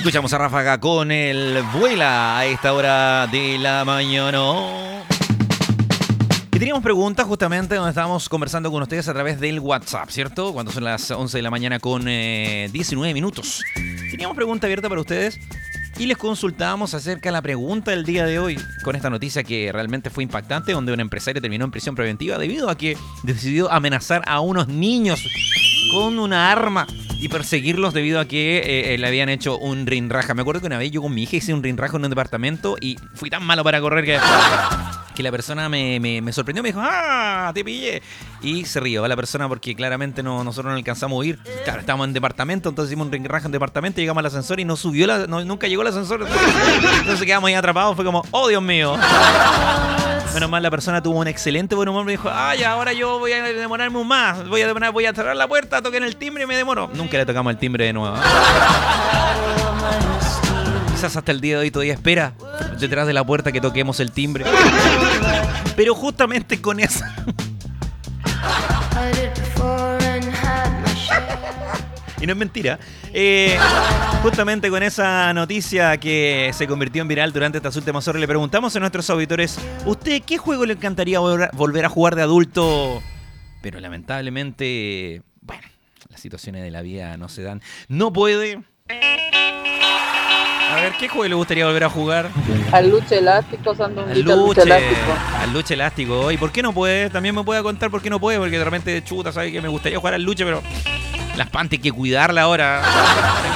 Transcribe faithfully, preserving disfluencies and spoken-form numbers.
Escuchamos a Ráfaga con el Vuela a esta hora de la mañana. Y teníamos preguntas justamente donde estábamos conversando con ustedes a través del WhatsApp, ¿cierto? Cuando son las once de la mañana con eh, diecinueve minutos. Teníamos pregunta abierta para ustedes y les consultábamos acerca de la pregunta del día de hoy con esta noticia que realmente fue impactante, donde un empresario terminó en prisión preventiva debido a que decidió amenazar a unos niños con una arma y perseguirlos debido a que eh, le habían hecho un rinraja. Me acuerdo que una vez yo con mi hija hice un rinraja en un departamento y fui tan malo para correr que... que la persona me, me, me sorprendió, me dijo, ¡ah, te pillé! Y se rió la persona porque claramente no, nosotros no alcanzamos a huir. Claro, estábamos en departamento, entonces hicimos un rinraje en departamento, llegamos al ascensor y no subió, la, no, nunca llegó el ascensor. Entonces quedamos ahí atrapados, fue como, ¡oh, Dios mío! Menos mal la persona tuvo un excelente buen humor, me dijo, ¡ay, ahora yo voy a demorarme un más! Voy a demorar, voy a cerrar la puerta, toquen el timbre y me demoro. Nunca le tocamos el timbre de nuevo. Quizás hasta el día de hoy todavía espera detrás de la puerta que toquemos el timbre. Pero justamente con esa... y no es mentira. Eh, justamente con esa noticia que se convirtió en viral durante estas últimas horas, le preguntamos a nuestros auditores, ¿usted qué juego le encantaría volver a jugar de adulto? Pero lamentablemente, bueno, las situaciones de la vida no se dan. No puede... A ver, ¿qué juego le gustaría volver a jugar? Al luche elástico, sandunguito, al luche, luche elástico. Al luche elástico. ¿Y por qué no puede? También me puede contar por qué no puede, porque de repente chuta, sabe que me gustaría jugar al luche, pero las panties hay que cuidarla ahora.